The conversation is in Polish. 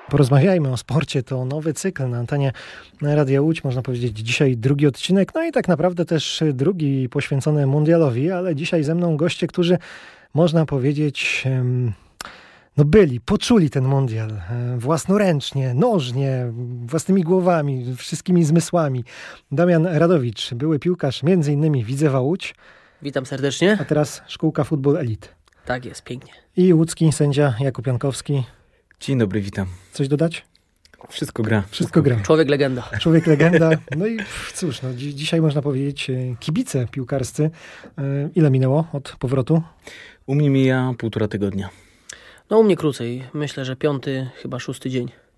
Porozmawiajmy o sporcie, to nowy cykl na antenie Radia Łódź, można powiedzieć dzisiaj drugi odcinek, no i tak naprawdę też drugi poświęcony mundialowi, ale dzisiaj ze mną goście, którzy można powiedzieć poczuli ten mundial własnoręcznie, nożnie, własnymi głowami, wszystkimi zmysłami. Damian Radowicz, były piłkarz, między innymi Widzewa Łódź. Witam serdecznie. A teraz szkółka Football Elite. Tak jest, pięknie. I łódzki sędzia Jakub Jankowski. Dzień dobry, witam. Coś dodać? Wszystko gra. Wszystko gra. Człowiek legenda. Człowiek legenda. No i cóż, dzisiaj można powiedzieć kibice piłkarscy. Ile minęło od powrotu? U mnie mija 1,5 tygodnia. No u mnie krócej. Myślę, że 5, chyba 6 dzień.